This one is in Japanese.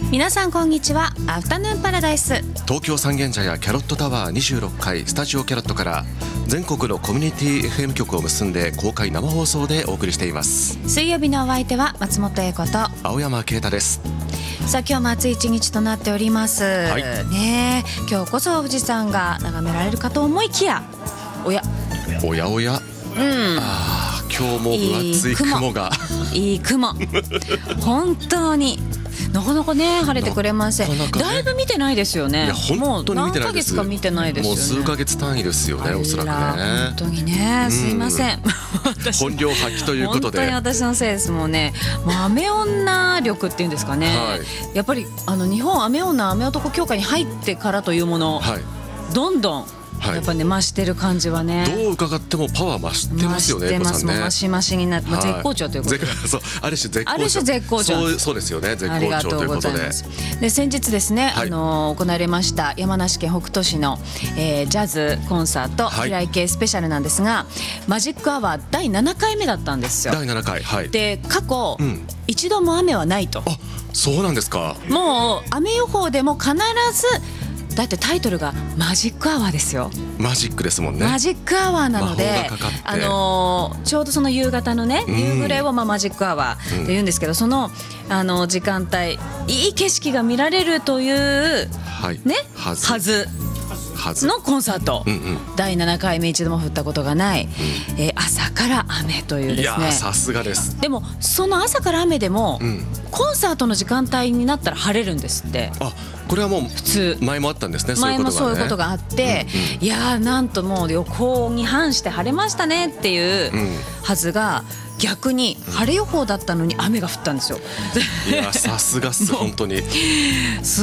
皆さんこんにちは。アフタヌーンパラダイス、 東京三軒茶屋キャロットタワー26階スタジオキャロットから全国のコミュニティ FM 局を結んで公開生放送でお送りしています。 水曜日のお相手は松本英子と青山啓太です。 さあ今日も暑い一日となっております、ね、今日こそ富士山が眺められるかと思いきやおや、 今日も分厚い雲がいい雲本当になかなかね晴れてくれません、だいぶ見てないですよね。 いや本当に見てないです。 もう何ヶ月か見てないですよね。 もう数ヶ月単位ですよね、おそらくね。 本当にね、すいません本領発揮ということで本当に私のせいです。もうね、もう雨女力っていうんですかね、やっぱり日本雨女雨男協会に入ってからというもの、どんどんやっぱね増してる感じはね、 どう伺ってもパワー増してますよね。 増してます、もう増し増しになって、絶好調ということで、 ある種絶好調、そうですよね、絶好調ということで。 で先日ですね、行われました山梨県北杜市の、ジャズコンサート、平井系スペシャルなんですが、マジックアワー第7回目だったんですよ。 第7回、 で過去、一度も雨はないと。 あ、そうなんですか。 もう雨予報でも必ず、だってタイトルがマジックアワーですよ。 マジックですもんね。 マジックアワーなので、ちょうどその夕方のね、夕暮れをマジックアワーって言うんですけど、その時間帯いい景色が見られるというね、はずのコンサート、第7回目、一度も降ったことがない、朝から雨というですね。 いやさすがです。 でもその朝から雨でも、コンサートの時間帯になったら晴れるんですって。 あ、これはもう普通前もあったんですね。 前もそういうことがあって、いやーなんともう予報に反して晴れましたねっていうはずが、逆に晴れ予報だったのに雨が降ったんですよ。 いやさすがっす本当に。